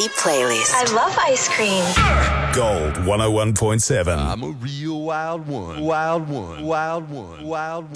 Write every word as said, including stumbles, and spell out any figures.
Party playlist. I love ice cream. Gold one oh one point seven. I'm a real wild one. Wild one. Wild one. Wild one.